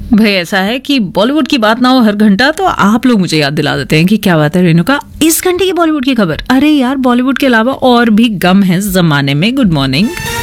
भाई ऐसा है कि बॉलीवुड की बात ना हो हर घंटा तो आप लोग मुझे याद दिला देते हैं कि क्या बात है रेणुका, इस घंटे की बॉलीवुड की खबर। अरे यार, बॉलीवुड के अलावा और भी गम है जमाने में। Good morning.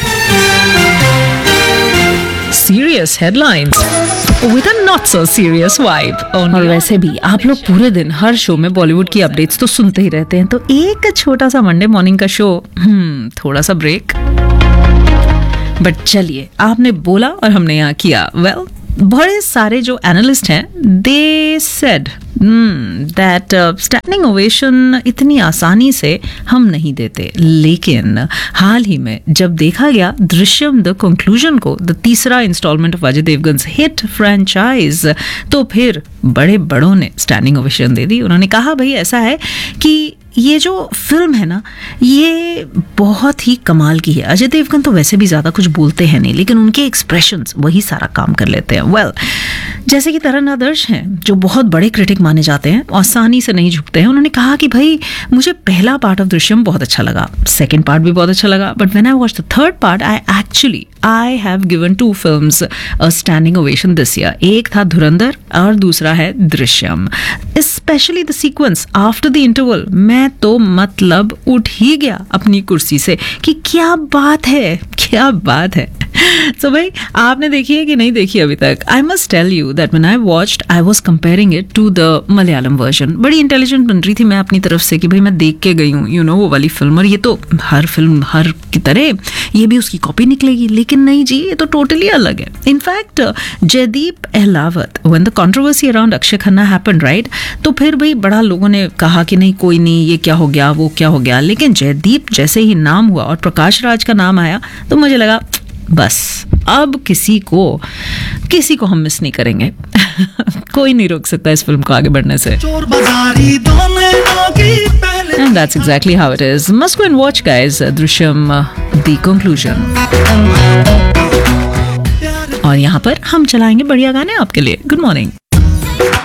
Serious headlines with a not so serious vibe. और वैसे भी आप लोग पूरे दिन हर शो में बॉलीवुड की अपडेट्स तो सुनते ही रहते हैं, तो एक छोटा सा मंडे मॉर्निंग का शो, थोड़ा सा ब्रेक। बट चलिए, आपने बोला और हमने यहाँ किया। वेल, बड़े सारे जो एनालिस्ट हैं, they said that standing ovation इतनी आसानी से हम नहीं देते। लेकिन हाल ही में जब देखा गया दृश्यम द कंक्लूजन को, द तीसरा instalment of Ajay देवगन्स hit franchise, तो फिर बड़े बड़ों ने स्टैंडिंग ओवेशन दे दी। उन्होंने कहा भाई ऐसा है कि ये जो फिल्म है ना, ये बहुत ही कमाल की है। अजय देवगन तो वैसे भी ज़्यादा कुछ बोलते हैं नहीं, लेकिन उनके एक्सप्रेशंस वही सारा काम कर लेते हैं। वेल, जैसे कि तरन आदर्श हैं जो बहुत बड़े क्रिटिक माने जाते हैं, आसानी से नहीं झुकते हैं। उन्होंने कहा कि भाई मुझे पहला पार्ट ऑफ दृश्यम बहुत अच्छा लगा, सेकेंड पार्ट भी बहुत अच्छा लगा, but when I watch the third part I have given 2 films a standing ovation this year. एक था धुरंधर और दूसरा है Drishyam. Specially the sequence after the interval, मैं तो मतलब उठ ही गया अपनी कुर्सी से कि क्या बात है, क्या बात है। So भाई, आपने देखी है कि नहीं देखी अभी तक? I must tell you that when I watched, I was comparing it to the Malayalam version. बड़ी इंटेलिजेंट बन रही थी मैं अपनी तरफ से कि भाई मैं देख के गई हूँ, यू नो, वो वाली फिल्म, और ये तो हर फिल्म हर की तरह ये भी उसकी कॉपी निकलेगी। लेकिन नहीं जी, ये तो टोटली अलग है। In fact Jaideep Ahlawat, when the controversy around Akshay Khanna happened, right, तो फिर भाई बड़ा लोगों ने कहा कि नहीं कोई नहीं, ये क्या हो गया, वो क्या हो गया। लेकिन जयदीप जैसे ही नाम हुआ और प्रकाश राज का नाम आया तो मुझे लगा बस अब किसी को हम मिस नहीं करेंगे। कोई नहीं रोक सकता इस फिल्म को आगे बढ़ने से। And that's exactly how it is. Must go and watch, guys. Drishyam, the conclusion. और यहाँ पर हम चलाएंगे बढ़िया गाने आपके लिए। Good morning.